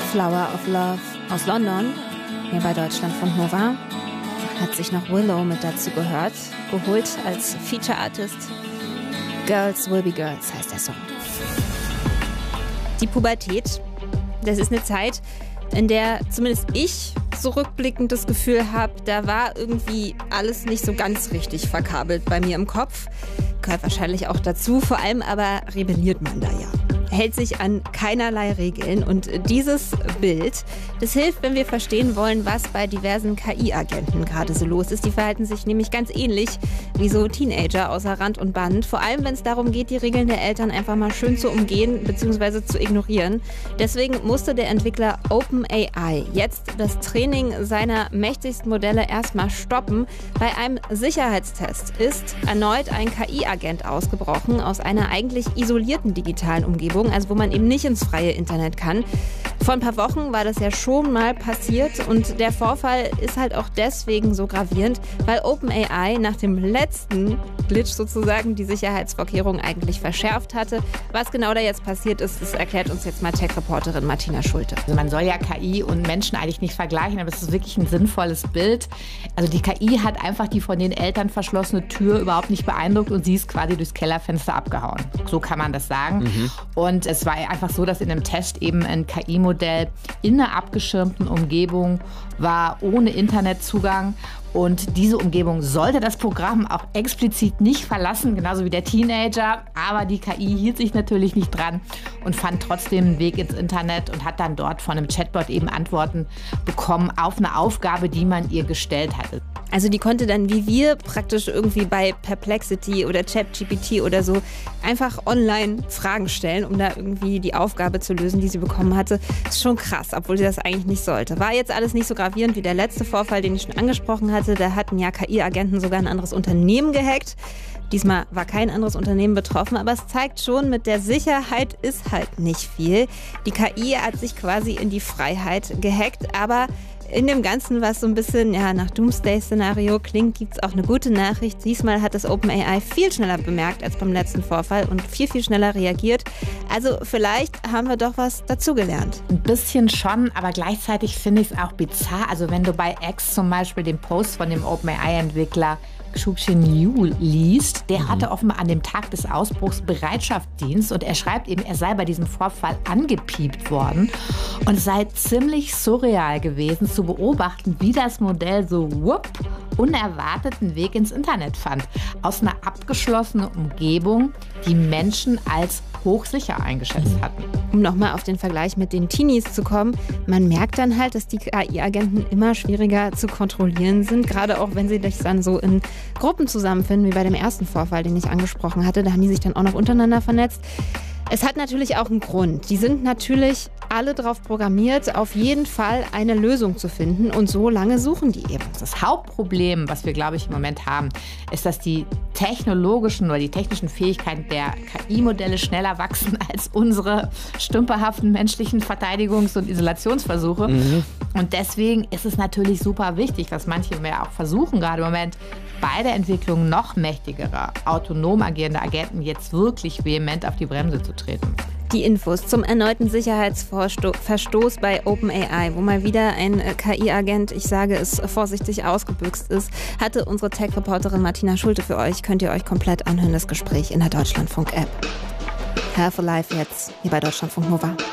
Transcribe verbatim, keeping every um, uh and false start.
Flower of Love aus London, hier bei Deutschlandfunk Nova. Hat sich noch Willow mit dazu gehört, geholt als Feature Artist. Girls Will Be Girls heißt der Song. Die Pubertät, das ist eine Zeit, in der zumindest ich so rückblickend das Gefühl habe, da war irgendwie alles nicht so ganz richtig verkabelt bei mir im Kopf. Gehört wahrscheinlich auch dazu, vor allem aber rebelliert man da ja. Hält sich an keinerlei Regeln. Und dieses Bild, das hilft, wenn wir verstehen wollen, was bei diversen K I-Agenten gerade so los ist. Die verhalten sich nämlich ganz ähnlich wie so Teenager außer Rand und Band. Vor allem, wenn es darum geht, die Regeln der Eltern einfach mal schön zu umgehen bzw. zu ignorieren. Deswegen musste der Entwickler OpenAI jetzt das Training seiner mächtigsten Modelle erstmal stoppen. Bei einem Sicherheitstest ist erneut ein K I-Agent ausgebrochen aus einer eigentlich isolierten digitalen Umgebung, also wo man eben nicht ins freie Internet kann. Vor ein paar Wochen war das ja schon mal passiert und der Vorfall ist halt auch deswegen so gravierend, weil OpenAI nach dem letzten Glitch sozusagen die Sicherheitsvorkehrungen eigentlich verschärft hatte. Was genau da jetzt passiert ist, das erklärt uns jetzt mal Tech-Reporterin Martina Schulte. Also man soll ja K I und Menschen eigentlich nicht vergleichen, aber es ist wirklich ein sinnvolles Bild. Also die K I hat einfach die von den Eltern verschlossene Tür überhaupt nicht beeindruckt und sie ist quasi durchs Kellerfenster abgehauen. So kann man das sagen. Mhm. Und es war einfach so, dass in einem Test eben ein K I-Modell in einer abgeschirmten Umgebung war, ohne Internetzugang. Und diese Umgebung sollte das Programm auch explizit nicht verlassen, genauso wie der Teenager. Aber die K I hielt sich natürlich nicht dran und fand trotzdem einen Weg ins Internet und hat dann dort von einem Chatbot eben Antworten bekommen auf eine Aufgabe, die man ihr gestellt hatte. Also die konnte dann wie wir praktisch irgendwie bei Perplexity oder ChatGPT oder so einfach online Fragen stellen, um da irgendwie die Aufgabe zu lösen, die sie bekommen hatte. Ist schon krass, obwohl sie das eigentlich nicht sollte. War jetzt alles nicht so gravierend wie der letzte Vorfall, den ich schon angesprochen hatte. Da hatten ja K I-Agenten sogar ein anderes Unternehmen gehackt. Diesmal war kein anderes Unternehmen betroffen, aber es zeigt schon, mit der Sicherheit ist halt nicht viel. Die K I hat sich quasi in die Freiheit gehackt, aber in dem Ganzen, was so ein bisschen ja, nach Doomsday-Szenario klingt, gibt es auch eine gute Nachricht. Diesmal hat das OpenAI viel schneller bemerkt als beim letzten Vorfall und viel, viel schneller reagiert. Also vielleicht haben wir doch was dazugelernt. Ein bisschen schon, aber gleichzeitig finde ich es auch bizarr. Also wenn du bei X zum Beispiel den Post von dem OpenAI-Entwickler Xueqin Liu liest, der hatte offenbar an dem Tag des Ausbruchs Bereitschaftsdienst und er schreibt eben, er sei bei diesem Vorfall angepiept worden und es sei ziemlich surreal gewesen zu beobachten, wie das Modell so wupp unerwarteten Weg ins Internet fand. Aus einer abgeschlossenen Umgebung, die Menschen als hochsicher eingeschätzt hatten. Um nochmal auf den Vergleich mit den Teenies zu kommen, man merkt dann halt, dass die K I-Agenten immer schwieriger zu kontrollieren sind, gerade auch wenn sie sich dann so in Gruppen zusammenfinden, wie bei dem ersten Vorfall, den ich angesprochen hatte. Da haben die sich dann auch noch untereinander vernetzt. Es hat natürlich auch einen Grund. Die sind natürlich alle darauf programmiert, auf jeden Fall eine Lösung zu finden. Und so lange suchen die eben. Das Hauptproblem, was wir, glaube ich, im Moment haben, ist, dass die technologischen oder die technischen Fähigkeiten der K I-Modelle schneller wachsen als unsere stümperhaften menschlichen Verteidigungs- und Isolationsversuche. Mhm. Und deswegen ist es natürlich super wichtig, was manche mehr auch versuchen, gerade im Moment, bei der Entwicklung noch mächtigerer, autonom agierender Agenten jetzt wirklich vehement auf die Bremse zu treten. Die Infos zum erneuten Sicherheitsverstoß bei OpenAI, wo mal wieder ein K I-Agent, ich sage es vorsichtig, ausgebüxt ist, hatte unsere Tech-Reporterin Martina Schulte für euch. Könnt ihr euch komplett anhören, das Gespräch in der Deutschlandfunk-App. Health for Life jetzt, hier bei Deutschlandfunk Nova.